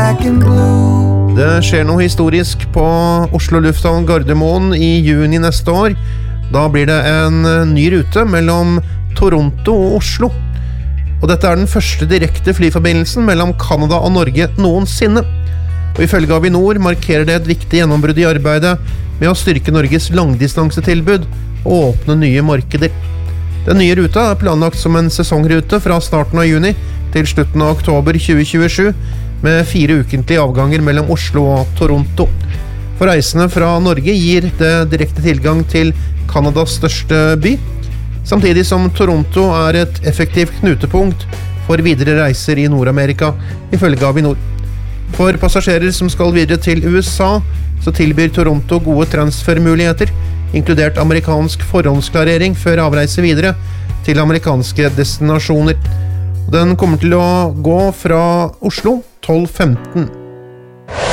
black and blue. Det skjer noe historisk på Oslo Lufthavn Gardermoen I juni neste år. Da blir det en ny rute mellom Toronto og Oslo. Og dette den første direkte flyforbindelsen mellom Kanada og Norge noensinne. Og ifølge Avinor markerer det et viktig gjennombrudd I arbeidet med å styrke Norges langdistansetilbud og åpne nye markeder. Den nye ruta planlagt som en sesongrute fra starten av juni til slutten av oktober 2027, med 4 ukentlige avganger mellom Oslo og Toronto. For reisende fra Norge gir det direkte tilgang til Kanadas største by, samtidig som Toronto et effektivt knutepunkt for videre reiser I Nord-Amerika, ifølge Avinor. For passasjerer som skal videre til USA, så tilbyr Toronto gode transfermuligheter, inkludert amerikansk forhåndsklarering før avreise videre til amerikanske destinasjoner. Den kommer til å gå fra Oslo 12:15.